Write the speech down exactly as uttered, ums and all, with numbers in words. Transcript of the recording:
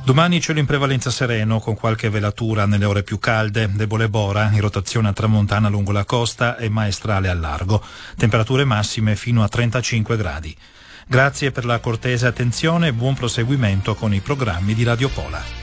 Domani cielo in prevalenza sereno con qualche velatura nelle ore più calde, debole bora in rotazione a tramontana lungo la costa e maestrale al largo, temperature massime fino a trentacinque gradi. Grazie per la cortese attenzione e buon proseguimento con i programmi di Radio Pola.